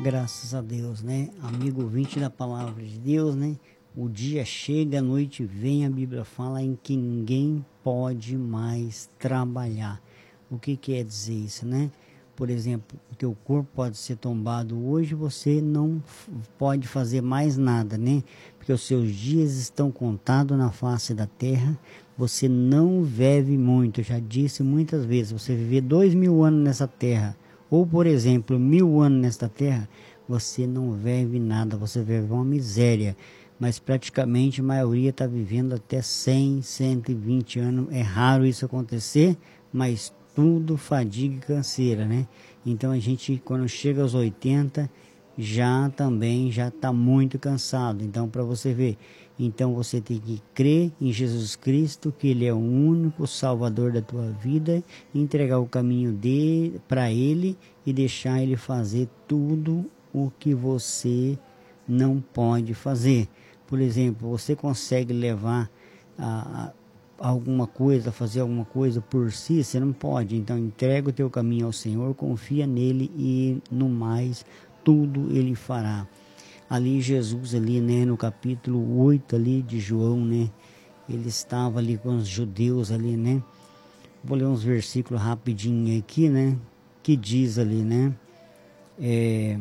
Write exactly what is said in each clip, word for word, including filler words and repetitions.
Graças a Deus, né? Amigo ouvinte da palavra de Deus, né? O dia chega, a noite vem, a Bíblia fala em que ninguém pode mais trabalhar. O que quer dizer isso, né? Por exemplo, que o corpo pode ser tombado hoje, você não pode fazer mais nada, né? Porque os seus dias estão contados na face da terra. Você não vive muito, eu já disse muitas vezes, você viver dois mil anos nessa terra, ou por exemplo, mil anos nesta terra, você não vive nada, você vive uma miséria. Mas praticamente a maioria está vivendo até cem, cento e vinte anos. É raro isso acontecer, mas tudo fadiga e canseira, né? Então a gente, quando chega aos oitenta, já também já está muito cansado. Então, para você ver, então você tem que crer em Jesus Cristo, que Ele é o único Salvador da tua vida, entregar o caminho dele para Ele e deixar Ele fazer tudo o que você não pode fazer. Por exemplo, você consegue levar a, a alguma coisa, fazer alguma coisa por si, você não pode. Então entrega o teu caminho ao Senhor, confia nele e no mais tudo ele fará. Ali Jesus ali, né, no capítulo oito ali de João, né, ele estava ali com os judeus ali, né. Vou ler uns versículos rapidinho aqui, né, que diz ali, né, é,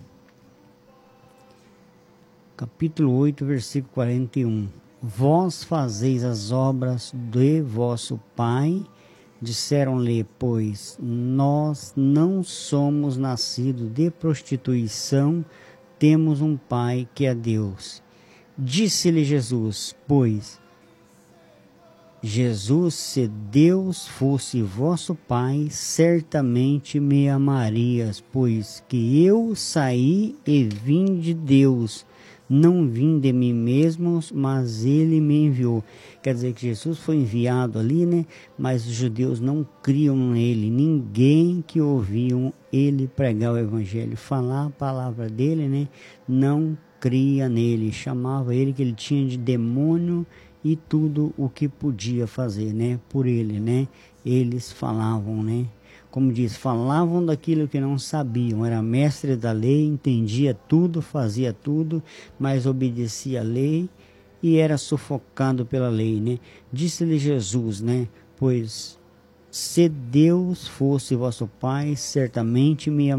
capítulo oito, versículo quarenta e um. Vós fazeis as obras de vosso Pai. Disseram-lhe, pois, nós não somos nascidos de prostituição, temos um Pai que é Deus. Disse-lhe Jesus, pois, Jesus, se Deus fosse vosso Pai, certamente me amarias, pois que eu saí e vim de Deus. Não vim de mim mesmo, mas ele me enviou. Quer dizer que Jesus foi enviado ali, né? Mas os judeus não criam nele. Ninguém que ouviam ele pregar o evangelho, falar a palavra dele, né? Não cria nele. Chamava ele que ele tinha de demônio e tudo o que podia fazer, né? Por ele, né? Eles falavam, né? Como diz, falavam daquilo que não sabiam, era mestre da lei, entendia tudo, fazia tudo, mas obedecia a lei e era sufocado pela lei, né? Disse-lhe Jesus, né? Pois se Deus fosse vosso Pai, certamente me